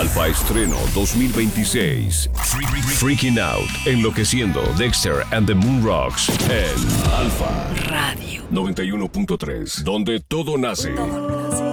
Alfa Estreno 2026. Freaking Out, Enloqueciendo, Dexter and the Moon Rocks en Alfa Radio 91.3, donde todo nace. Todo nace.